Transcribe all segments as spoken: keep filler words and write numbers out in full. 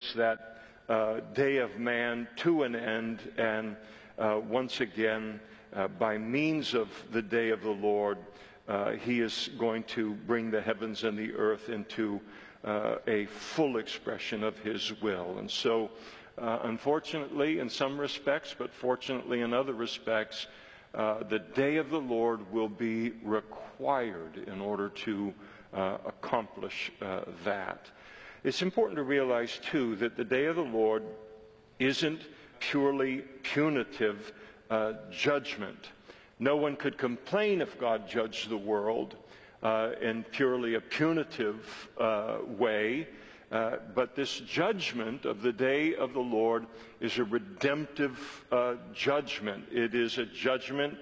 brings that uh, day of man to an end, and uh, once again, uh, by means of the day of the Lord, uh, he is going to bring the heavens and the earth into uh, a full expression of his will. And so, uh, unfortunately, in some respects, but fortunately in other respects, uh, the day of the Lord will be required in order to uh, accomplish uh, that. It's important to realize, too, that the day of the Lord isn't purely punitive uh, judgment. No one could complain if God judged the world uh, in purely a punitive uh, way, uh, but this judgment of the day of the Lord is a redemptive uh, judgment. It is a judgment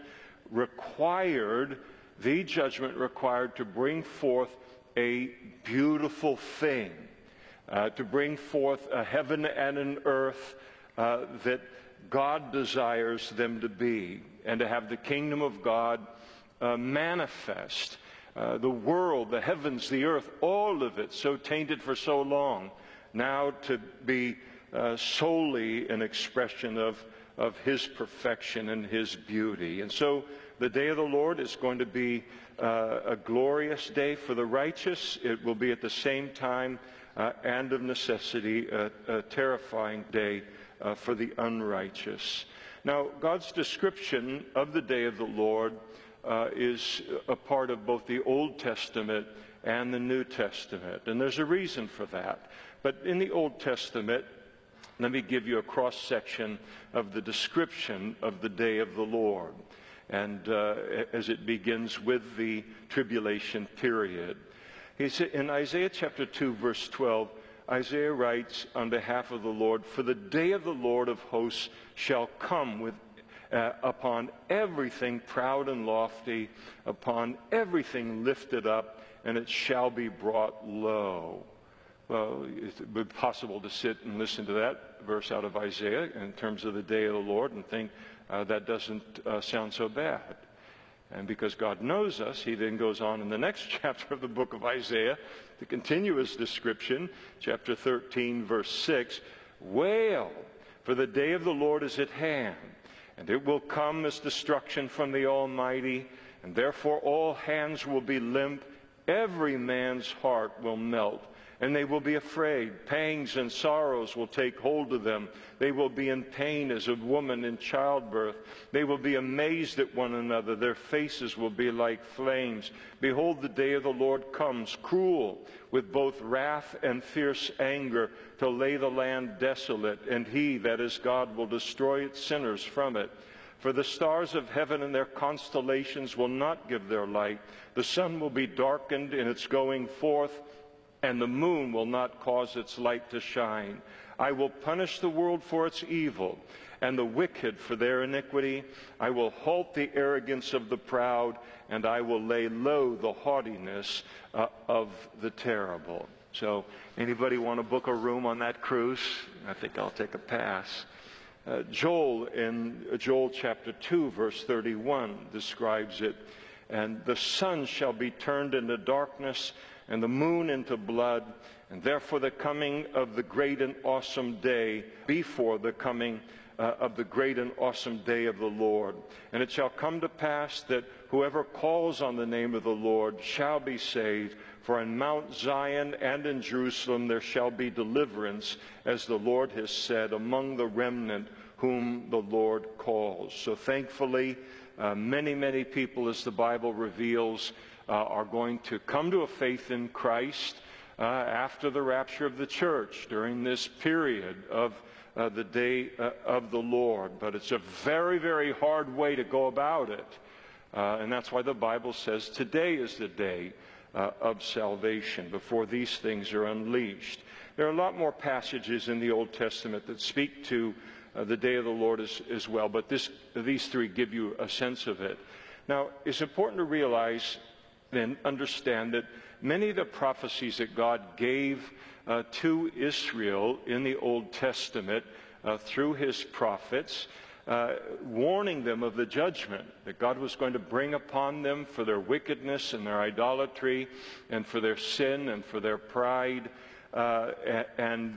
required, the judgment required to bring forth a beautiful thing. Uh, to bring forth a heaven and an earth uh, that God desires them to be, and to have the kingdom of God uh, manifest. Uh, the world, the heavens, the earth, all of it so tainted for so long, now to be uh, solely an expression of, of his perfection and his beauty. And so the day of the Lord is going to be uh, a glorious day for the righteous. It will be at the same time Uh, and of necessity, a, a terrifying day uh, for the unrighteous. Now, God's description of the day of the Lord uh, is a part of both the Old Testament and the New Testament, and there's a reason for that. But in the Old Testament, let me give you a cross-section of the description of the day of the Lord, and uh, as it begins with the tribulation period. He said in Isaiah chapter two, verse twelve, Isaiah writes on behalf of the Lord, "For the day of the Lord of hosts shall come with uh, upon everything proud and lofty, upon everything lifted up, and it shall be brought low." Well, it would be possible to sit and listen to that verse out of Isaiah in terms of the day of the Lord and think uh, that doesn't uh, sound so bad. And because God knows us, he then goes on in the next chapter of the book of Isaiah to continue his description, chapter thirteen, verse six, "Wail, for the day of the Lord is at hand, and it will come as destruction from the Almighty, and therefore all hands will be limp, every man's heart will melt, and they will be afraid. Pangs and sorrows will take hold of them. They will be in pain as a woman in childbirth. They will be amazed at one another. Their faces will be like flames. Behold, the day of the Lord comes, cruel, with both wrath and fierce anger, to lay the land desolate, and he, that is God, will destroy its sinners from it. For the stars of heaven and their constellations will not give their light. The sun will be darkened in its going forth, and the moon will not cause its light to shine. I will punish the world for its evil, and the wicked for their iniquity. I will halt the arrogance of the proud, and I will lay low the haughtiness uh, of the terrible. So, anybody want to book a room on that cruise? I think I'll take a pass. Uh, Joel, in Joel chapter two, verse thirty-one, describes it. "And the sun shall be turned into darkness, and the moon into blood, and therefore the coming of the great and awesome day, before the coming uh, of the great and awesome day of the Lord. And it shall come to pass that whoever calls on the name of the Lord shall be saved. For in Mount Zion and in Jerusalem there shall be deliverance, as the Lord has said, among the remnant whom the Lord calls." So thankfully, uh, many, many people, as the Bible reveals, Uh, are going to come to a faith in Christ uh, after the rapture of the church during this period of uh, the day uh, of the Lord. But it's a very, very hard way to go about it. Uh, and that's why the Bible says today is the day uh, of salvation, before these things are unleashed. There are a lot more passages in the Old Testament that speak to uh, the day of the Lord as, as well, but this, these three give you a sense of it. Now, it's important to realize and understand that many of the prophecies that God gave uh, to Israel in the Old Testament uh, through his prophets, uh, warning them of the judgment that God was going to bring upon them for their wickedness and their idolatry and for their sin and for their pride, uh, and that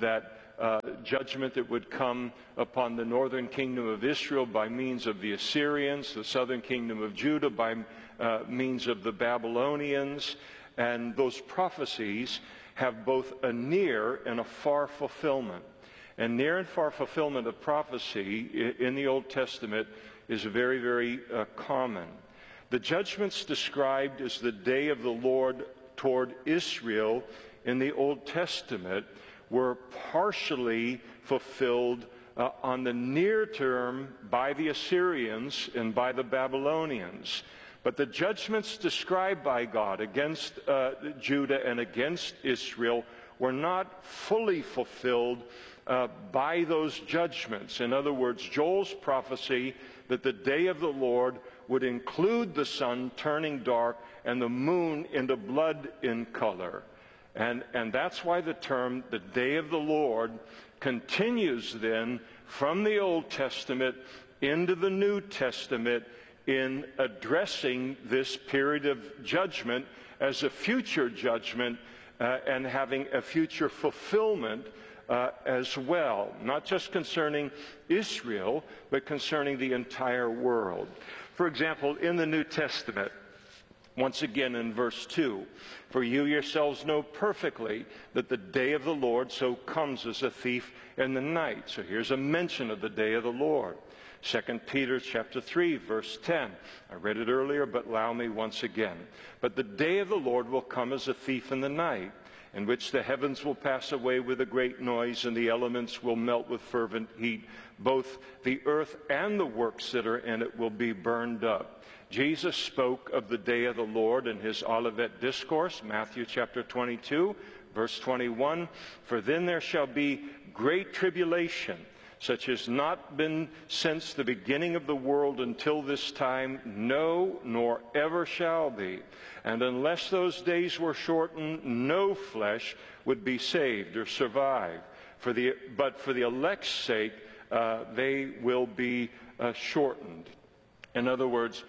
uh, judgment that would come upon the northern kingdom of Israel by means of the Assyrians, the southern kingdom of Judah by uh, means of the Babylonians. And those prophecies have both a near and a far fulfillment. And near and far fulfillment of prophecy in the Old Testament is very, very uh, common. The judgments described as the day of the Lord toward Israel in the Old Testament were partially fulfilled uh, on the near term by the Assyrians and by the Babylonians. But the judgments described by God against uh, Judah and against Israel were not fully fulfilled uh, by those judgments. In other words, Joel's prophecy that the day of the Lord would include the sun turning dark and the moon into blood in color. And, and that's why the term, the day of the Lord, continues then from the Old Testament into the New Testament in addressing this period of judgment as a future judgment uh, and having a future fulfillment uh, as well, not just concerning Israel, but concerning the entire world. For example, in the New Testament, once again in verse two, for you yourselves know perfectly that the day of the Lord so comes as a thief in the night. So here's a mention of the day of the Lord. Second Peter chapter three, verse ten. I read it earlier, but allow me once again. But the day of the Lord will come as a thief in the night, in which the heavens will pass away with a great noise, and the elements will melt with fervent heat. Both the earth and the works that are in it will be burned up. Jesus spoke of the day of the Lord in his Olivet Discourse, Matthew chapter twenty-two, verse twenty-one. For then there shall be great tribulation, such as not been since the beginning of the world until this time, no, nor ever shall be. And unless those days were shortened, no flesh would be saved or survive. For the, but for the elect's sake, uh, they will be uh, shortened. In other words,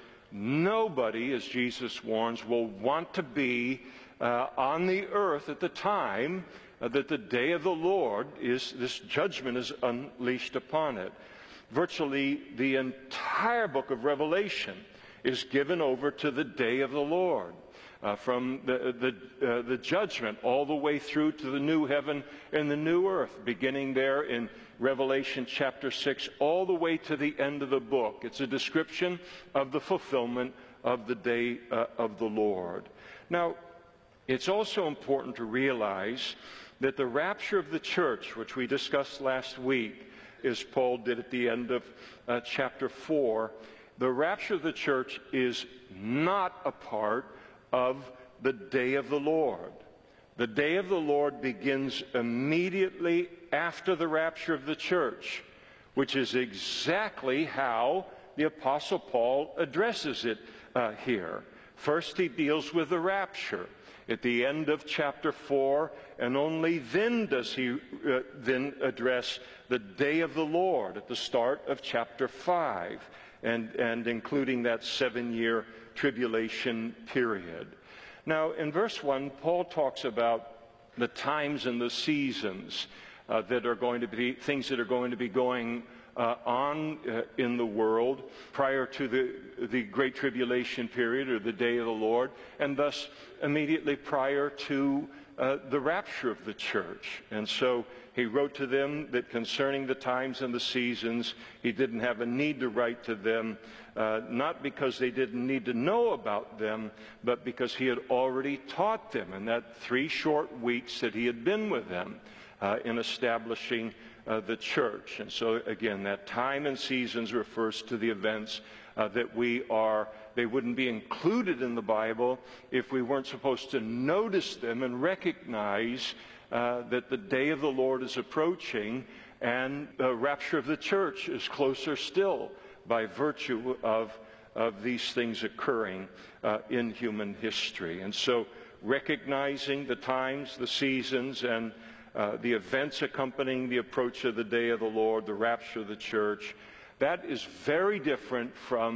nobody, as Jesus warns, will want to be uh, on the earth at the time Uh, that the day of the Lord is, this judgment is unleashed upon it. Virtually the entire book of Revelation is given over to the day of the Lord, uh, from the, the, uh, the judgment all the way through to the new heaven and the new earth, beginning there in Revelation chapter six, all the way to the end of the book. It's a description of the fulfillment of the day uh, of the Lord. Now, it's also important to realize that the rapture of the church, which we discussed last week, as Paul did at the end of uh, chapter four, the rapture of the church is not a part of the day of the Lord. The day of the Lord begins immediately after the rapture of the church, which is exactly how the Apostle Paul addresses it uh, here. First, he deals with the rapture at the end of chapter four, and only then does he uh, then address the day of the Lord at the start of chapter five, and, and including that seven-year tribulation period. Now, in verse one, Paul talks about the times and the seasons uh, that are going to be, things that are going to be going Uh, on uh, in the world prior to the, the Great Tribulation period, or the day of the Lord, and thus immediately prior to uh, the rapture of the church. And so he wrote to them that concerning the times and the seasons, he didn't have a need to write to them, uh, not because they didn't need to know about them, but because he had already taught them in that three short weeks that he had been with them uh, in establishing Uh, the church. And so again, that time and seasons refers to the events uh, that we are, they wouldn't be included in the Bible if we weren't supposed to notice them and recognize uh, that the day of the Lord is approaching, and the rapture of the church is closer still by virtue of, of these things occurring uh, in human history. And so recognizing the times, the seasons, and Uh, the events accompanying the approach of the day of the Lord, the rapture of the church, that is very different from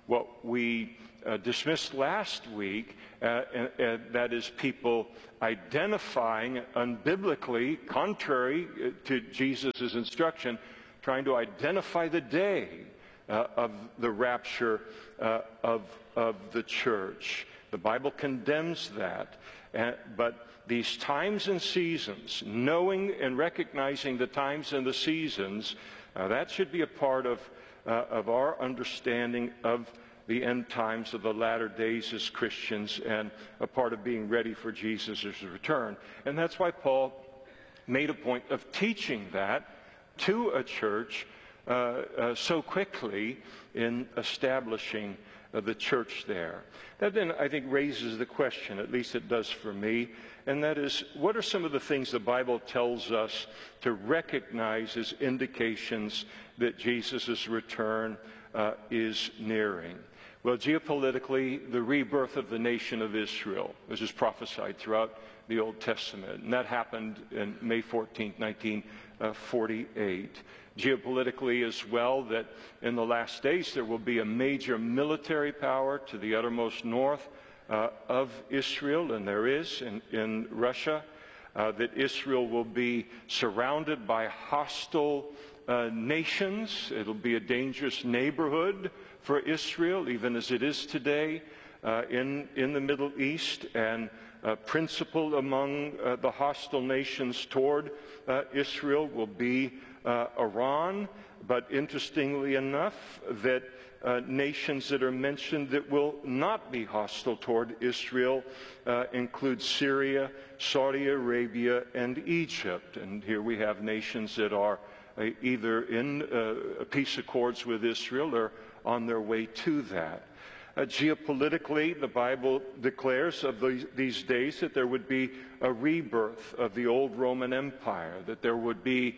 what we uh, dismissed last week, uh, and, and that is people identifying unbiblically, contrary to Jesus' instruction, trying to identify the day uh, of the rapture uh, of, of the church. The Bible condemns that, uh, but these times and seasons, knowing and recognizing the times and the seasons, uh, that should be a part of, uh, of our understanding of the end times of the latter days as Christians, and a part of being ready for Jesus' return. And that's why Paul made a point of teaching that to a church uh, uh, so quickly in establishing uh, the church there. That then, I think, raises the question, at least it does for me, and that is, what are some of the things the Bible tells us to recognize as indications that Jesus' return uh, is nearing? Well, geopolitically, the rebirth of the nation of Israel, which is prophesied throughout the Old Testament, and that happened on May fourteenth, nineteen forty-eight. Geopolitically as well, that in the last days there will be a major military power to the uttermost north uh, of Israel, and there is in, in Russia, uh, that Israel will be surrounded by hostile uh, nations. It'll be a dangerous neighborhood for Israel, even as it is today uh, in, in the Middle East, and uh, principal among uh, the hostile nations toward uh, Israel will be uh, Iran. But interestingly enough, that uh, nations that are mentioned that will not be hostile toward Israel uh, include Syria, Saudi Arabia, and Egypt. And here we have nations that are uh, either in uh, peace accords with Israel or on their way to that. Uh, geopolitically, the Bible declares of these, these days that there would be a rebirth of the old Roman Empire, that there would be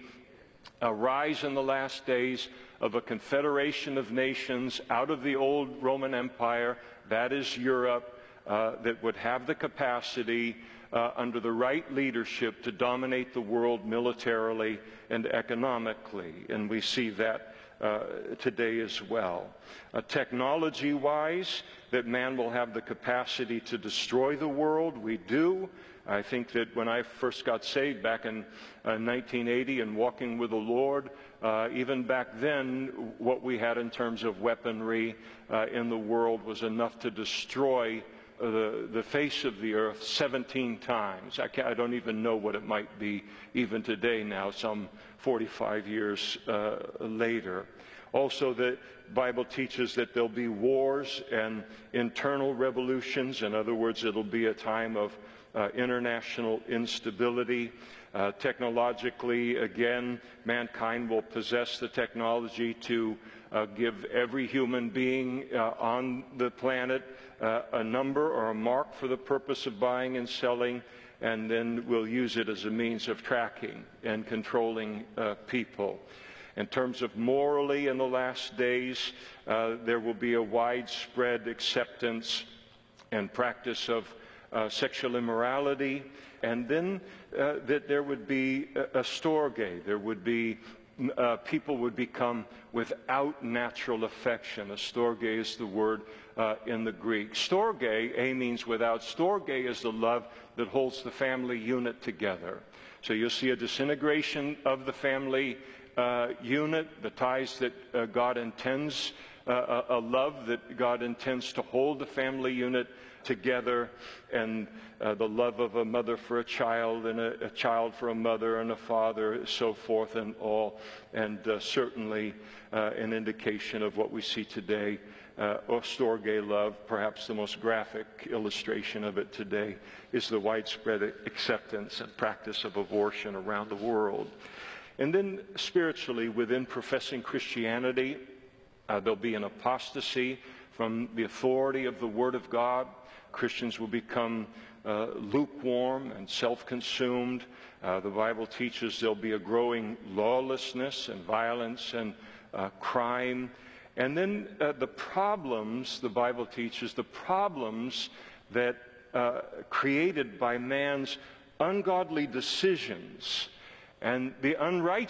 a rise in the last days of a confederation of nations out of the old Roman Empire, that is Europe, uh, that would have the capacity uh, under the right leadership to dominate the world militarily and economically. And we see that Uh, today as well. Uh, technology-wise, that man will have the capacity to destroy the world. We do. I think that when I first got saved back in uh, nineteen eighty and walking with the Lord, uh, even back then, what we had in terms of weaponry uh, in the world was enough to destroy uh, the, the face of the earth seventeen times. I, can't, I don't even know what it might be even today now, some forty-five years uh, later. Also, the Bible teaches that there'll be wars and internal revolutions. In other words, it'll be a time of uh, international instability. Uh, technologically, again, mankind will possess the technology to uh, give every human being uh, on the planet uh, a number or a mark for the purpose of buying and selling, and then we'll use it as a means of tracking and controlling uh, people. In terms of morally in the last days, uh, there will be a widespread acceptance and practice of uh, sexual immorality, and then uh, that there would be a, a storge. There would be uh, people would become without natural affection. A storge is the word uh, in the Greek. Storge, a means without. Storge is the love that holds the family unit together. So you'll see a disintegration of the family uh, unit, the ties that uh, God intends, uh, a, a love that God intends to hold the family unit together, and uh, the love of a mother for a child, and a, a child for a mother and a father, so forth and all, and uh, certainly uh, an indication of what we see today. Uh, Storge love, perhaps the most graphic illustration of it today, is the widespread acceptance and practice of abortion around the world. And then spiritually, within professing Christianity, uh, there'll be an apostasy from the authority of the Word of God. Christians will become uh, lukewarm and self-consumed. Uh, the Bible teaches there'll be a growing lawlessness and violence and uh, crime. And then uh, the problems, the Bible teaches, the problems that uh, created by man's ungodly decisions and the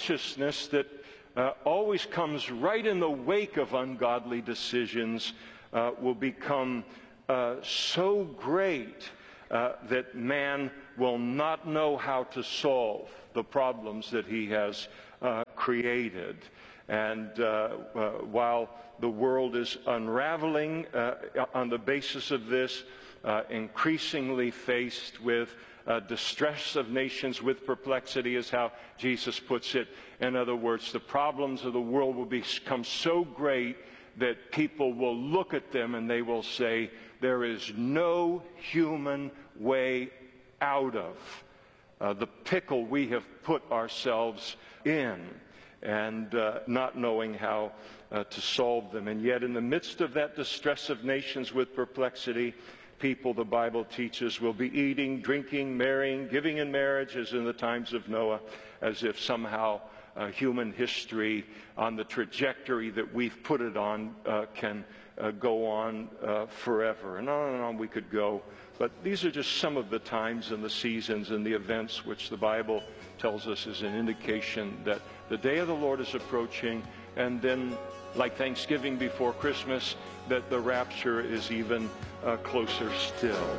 unrighteousness that uh, always comes right in the wake of ungodly decisions uh, will become uh, so great uh, that man will not know how to solve the problems that he has uh, created. And uh, uh, while the world is unraveling uh, on the basis of this, uh, increasingly faced with uh, distress of nations with perplexity, is how Jesus puts it. In other words, the problems of the world will become so great that people will look at them and they will say, there is no human way out of uh, the pickle we have put ourselves in, and uh, not knowing how uh, to solve them. And yet in the midst of that distress of nations with perplexity, people, the Bible teaches, will be eating, drinking, marrying, giving in marriage, as in the times of Noah, as if somehow uh, human history on the trajectory that we've put it on uh, can uh, go on uh, forever. And on and on we could go. But these are just some of the times and the seasons and the events which the Bible tells us is an indication that the day of the Lord is approaching, and then, like Thanksgiving before Christmas, that the rapture is even uh, closer still.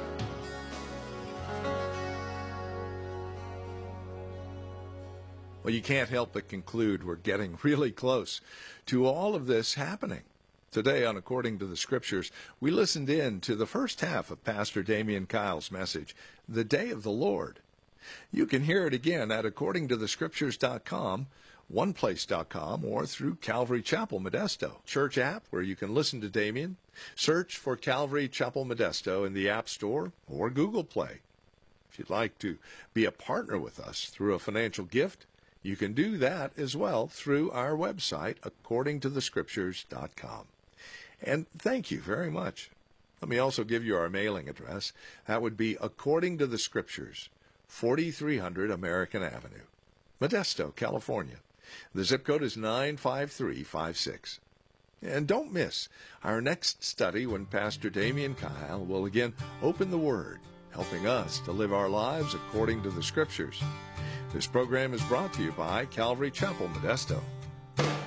Well, you can't help but conclude we're getting really close to all of this happening. Today on According to the Scriptures, we listened in to the first half of Pastor Damian Kyle's message, The Day of the Lord. You can hear it again at according to the scriptures dot com, one place dot com, or through Calvary Chapel Modesto church app, where you can listen to Damian. Search for Calvary Chapel Modesto in the App Store or Google Play. If you'd like to be a partner with us through a financial gift, you can do that as well through our website, according to the scriptures dot com. And thank you very much. Let me also give you our mailing address. That would be According to the Scriptures, forty-three hundred American Avenue, Modesto, California. The zip code is nine five three five six. And don't miss our next study when Pastor Damian Kyle will again open the Word, helping us to live our lives according to the Scriptures. This program is brought to you by Calvary Chapel Modesto.